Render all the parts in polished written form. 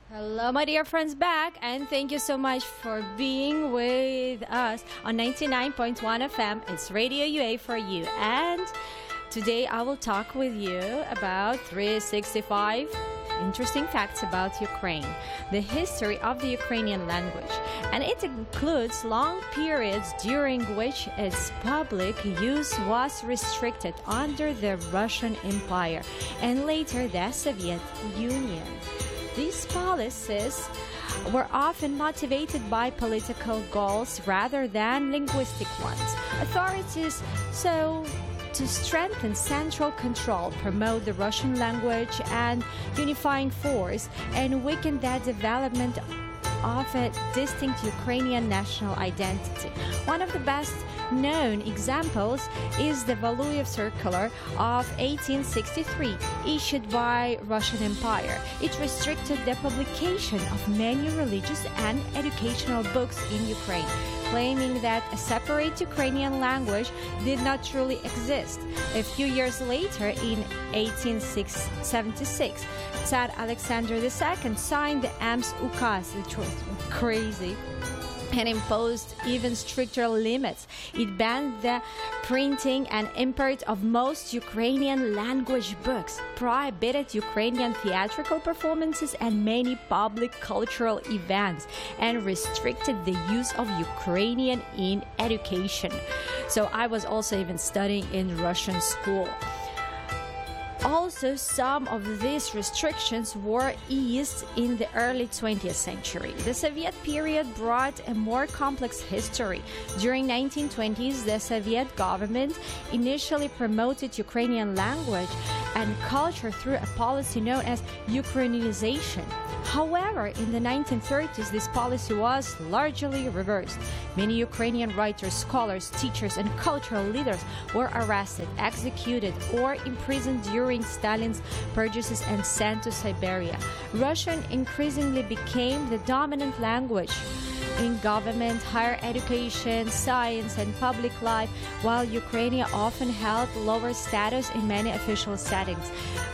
Hello, my dear friends, back, and thank you so much for being with us on 99.1 FM. It's Radio UA for you, and today I will talk with you about 365 interesting facts about Ukraine, the history of the Ukrainian language, and it includes long periods during which its public use was restricted under the Russian Empire and later the Soviet Union. These policies were often motivated by political goals rather than linguistic ones. Authorities sought to strengthen central control, promote the Russian language and unifying force, and weaken the development of a distinct Ukrainian national identity. One of the best known examples is the Valuyev Circular of 1863, issued by Russian Empire. It restricted the publication of many religious and educational books in Ukraine, claiming that a separate Ukrainian language did not truly exist. A few years later, in 1876, Tsar Alexander II signed the Ems Ukaz, which was crazy, and imposed even stricter limits. It banned the printing and import of most Ukrainian language books, prohibited Ukrainian theatrical performances and many public cultural events, and restricted the use of Ukrainian in education. So I was also even studying in Russian school. Also, some of these restrictions were eased in the early 20th century. The Soviet period brought a more complex history. During 1920s, the Soviet government initially promoted Ukrainian language and culture through a policy known as Ukrainization. However, in the 1930s, this policy was largely reversed. Many Ukrainian writers, scholars, teachers, and cultural leaders were arrested, executed, or imprisoned during Stalin's purges and sent to Siberia. Russian increasingly became the dominant language in government, higher education, science, and public life, while Ukraine often held lower status in many official settings.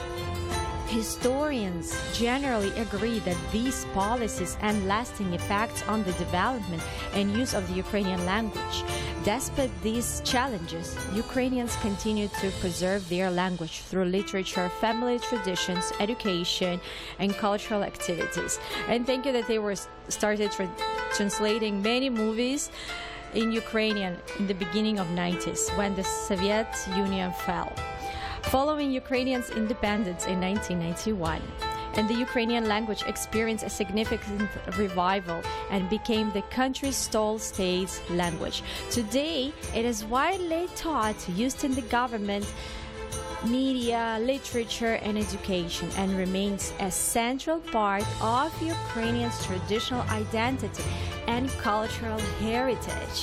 Historians generally agree that these policies had lasting effects on the development and use of the Ukrainian language. Despite these challenges, Ukrainians continue to preserve their language through literature, family traditions, education, and cultural activities. And thank you that they were started translating many movies in Ukrainian in the beginning of 90s when the Soviet Union fell. Following Ukrainians' independence in 1991, and the Ukrainian language experienced a significant revival and became the country's sole state language. Today, it is widely taught, used in the government, media, literature, and education, and remains a central part of Ukrainians' traditional identity and cultural heritage.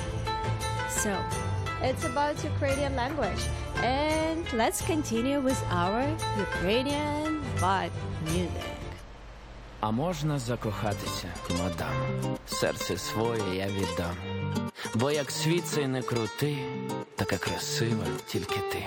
So, it's about Ukrainian language. And let's continue with our Ukrainian vibe music. А можна закохатися, мадам, серце своє я віддам. Бо як світ цей не крути, така красива тільки ти.